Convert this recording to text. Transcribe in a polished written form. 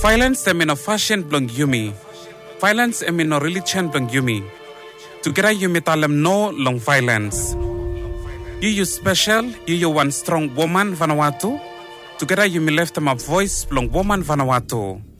Violence em no fashion blong yumi. Violence em no religion blong yumi. Together yumi talem no long violence. You special, you one strong woman Vanuatu. Together yumi left them a voice blong woman Vanuatu.